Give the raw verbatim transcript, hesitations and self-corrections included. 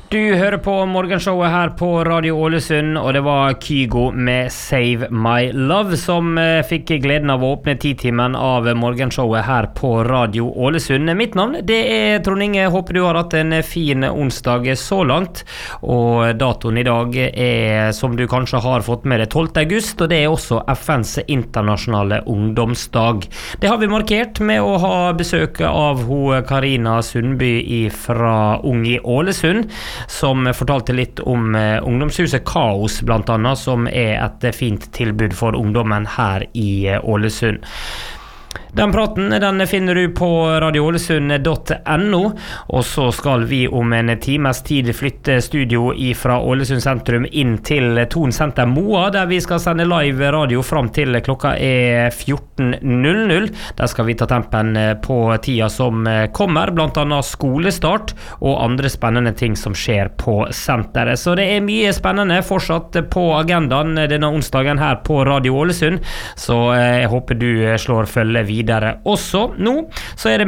Du hører på morgenshowet her på Radio Ålesund, og det var Kygo med Save My Love som eh, fikk gleden av å åpne titimen av morgenshowet her på Radio Ålesund. Mitt navn, det er Trond Inge. Håper du har hatt en fin onsdag så langt, og datoen i dag er, som du kanskje har fått med deg, tolvte august, og det er også F N's internasjonale ungdomsdag. Det har vi markert med å ha besøk av ho Karina Sundby fra Ung i Ålesund, som fortalte litt om uh, ungdomshuset Kaos blant annet, som er et fint tilbud for ungdommen her i uh, Ålesund. Den praten den finner du på radio ålesund punktum no, og så skal vi om en times tid flytte studio fra Ålesund sentrum inn til Thon Senter Moa, der vi skal sende live radio fram til klokka er fjorten null null. Der skal vi ta tempen på tida som kommer, blant annet skolestart og andre spennende ting som skjer på senteret. Så det er mye spennende fortsatt på agendaen denne onsdagen her på Radio Ålesund, så jeg håper du slår følge videre. Også nå så er det